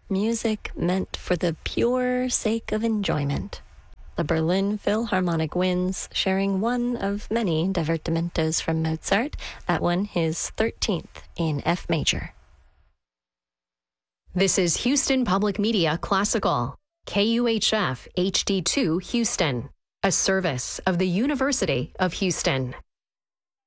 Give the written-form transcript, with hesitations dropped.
music meant for the pure sake of enjoyment. The Berlin Philharmonic wins, sharing one of many divertimentos from Mozart, that one his 13th in F major. This is Houston Public Media Classical, KUHF HD2 Houston, a service of the University of Houston.